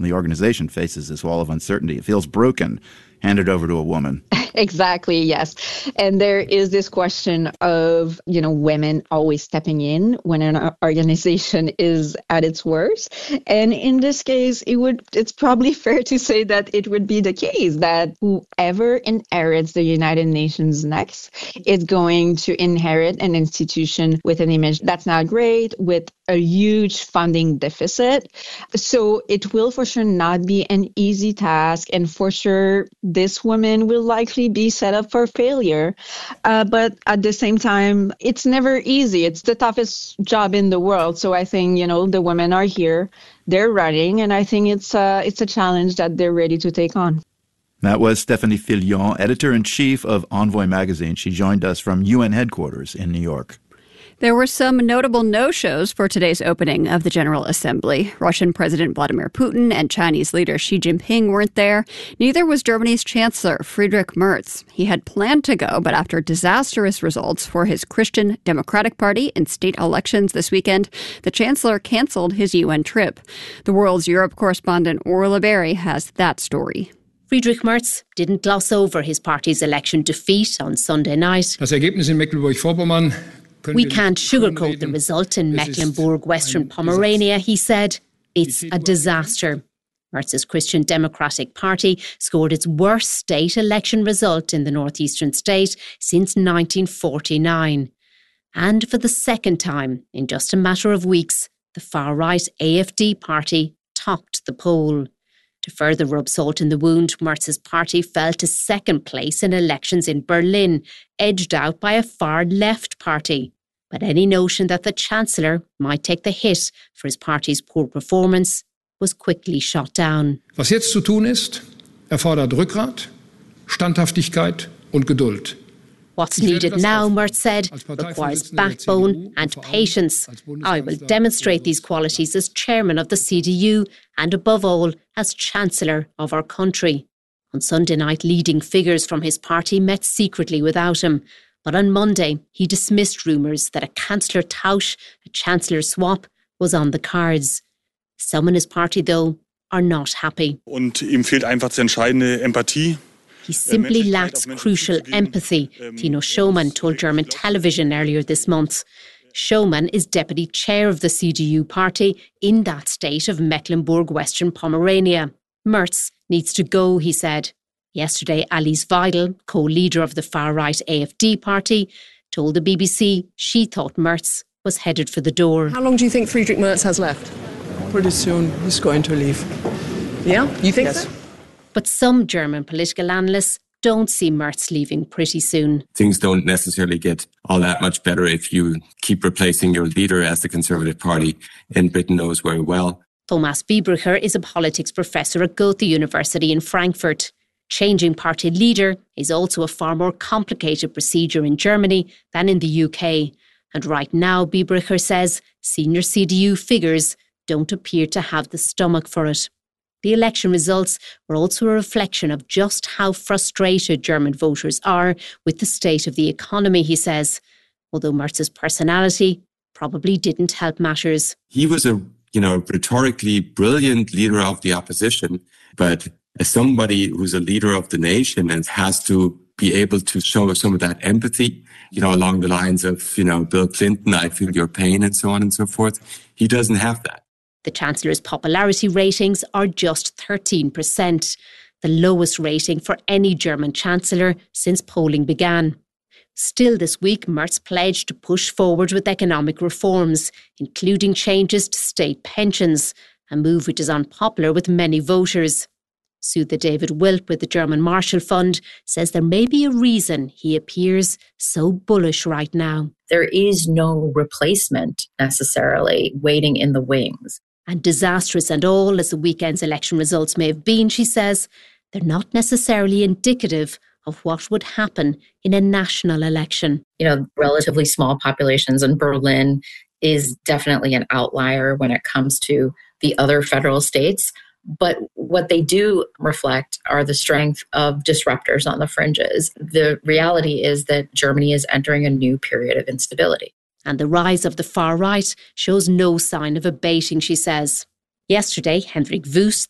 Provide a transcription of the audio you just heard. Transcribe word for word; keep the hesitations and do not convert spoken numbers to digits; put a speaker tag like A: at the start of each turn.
A: The organization faces this wall of uncertainty. It feels broken, handed over to a woman.
B: Exactly, yes. And there is this question of, you know, women always stepping in when an organization is at its worst. And in this case, it would it's probably fair to say that it would be the case that whoever inherits the United Nations next is going to inherit an institution with an image that's not great, with a huge funding deficit. So it will for sure not be an easy task. And for sure, this woman will likely be set up for failure. Uh, but at the same time, it's never easy. It's the toughest job in the world. So I think, you know, the women are here, they're running, and I think it's a, it's a challenge that they're ready to take on.
A: That was Stéphanie Fillion, editor-in-chief of Envoy magazine. She joined us from U N headquarters in New York.
C: There were some notable no-shows for today's opening of the General Assembly. Russian President Vladimir Putin and Chinese leader Xi Jinping weren't there. Neither was Germany's Chancellor Friedrich Merz. He had planned to go, but after disastrous results for his Christian Democratic Party in state elections this weekend, the Chancellor canceled his U N trip. The World's Europe correspondent Orla Berry has that story.
D: Friedrich Merz didn't gloss over his party's election defeat on Sunday night.
E: Das Ergebnis in Mecklenburg-Vorpommern
D: We can't sugarcoat the result in Mecklenburg-Western Pomerania, he said. It's a disaster. Merz's Christian Democratic Party scored its worst state election result in the northeastern state since nineteen forty-nine. And for the second time in just a matter of weeks, the far-right A F D party topped the poll. To further rub salt in the wound, Merz's party fell to second place in elections in Berlin, edged out by a far-left party. But any notion that the Chancellor might take the hit for his party's poor performance was quickly shot down.
E: Was jetzt zu tun ist, erfordert Rückgrat, Standhaftigkeit und Geduld.
D: What's needed now, Merz said, requires backbone and patience. I will demonstrate these qualities as chairman of the C D U and, above all, as Chancellor of our country. On Sunday night, leading figures from his party met secretly without him. But on Monday, he dismissed rumours that a Chancellor Tausch, a Chancellor swap, was on the cards. Some in his party, though, are not happy.
F: Und ihm fehlt einfach die entscheidende Empathie.
D: He simply lacks crucial empathy, Tino Schoemann told German television earlier this month. Schoemann is deputy chair of the C D U party in that state of Mecklenburg-Western Pomerania. Merz needs to go, he said. Yesterday, Alice Weidel, co-leader of the far-right A F D party, told the B B C she thought Merz was headed for the door.
G: How long do you think Friedrich Merz has left?
H: Pretty soon he's going to leave.
G: Yeah? You think
H: Yes.
G: so?
D: But some German political analysts don't see Merz leaving pretty soon.
I: Things don't necessarily get all that much better if you keep replacing your leader, as the Conservative Party in Britain knows very well.
D: Thomas Wiebricher is a politics professor at Goethe University in Frankfurt. Changing party leader is also a far more complicated procedure in Germany than in the U K. And right now, Wiebricher says, senior C D U figures don't appear to have the stomach for it. The election results were also a reflection of just how frustrated German voters are with the state of the economy, he says, although Merz's personality probably didn't help matters.
I: He was a, you know, rhetorically brilliant leader of the opposition, but as somebody who's a leader of the nation and has to be able to show some of that empathy, you know, along the lines of, you know, Bill Clinton, I feel your pain and so on and so forth, he doesn't have that.
D: The Chancellor's popularity ratings are just thirteen percent, the lowest rating for any German Chancellor since polling began. Still this week, Merz pledged to push forward with economic reforms, including changes to state pensions, a move which is unpopular with many voters. Soother David Wilp with the German Marshall Fund says there may be a reason he appears so bullish right now.
J: There is no replacement necessarily waiting in the wings.
D: And disastrous and all as the weekend's election results may have been, she says, they're not necessarily indicative of what would happen in a national election.
J: You know, relatively small populations in Berlin is definitely an outlier when it comes to the other federal states. But what they do reflect are the strength of disruptors on the fringes. The reality is that Germany is entering a new period of instability.
D: And the rise of the far right shows no sign of abating, she says. Yesterday, Hendrik Wüst,